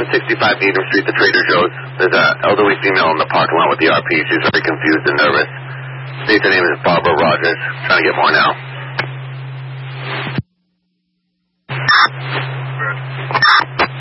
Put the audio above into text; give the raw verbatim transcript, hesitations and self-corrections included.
one sixty-five Needham Street, the Trader Joe's. There's an elderly female in the parking lot with the R P. She's very confused and nervous. State her name is Barbara Rogers. Trying to get more now.